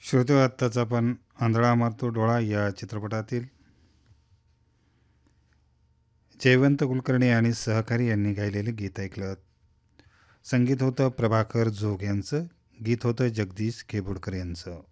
श्रोते आत्ताच आपण आंधळा मारतो डोळा या चित्रपटातील जयवंत कुलकर्णी आणि सहकारी यांनी गायलेले गीत ऐकलं. संगीत होतं प्रभाकर जोग यांचं, गीत होतं जगदीश केबुडकर यांचं.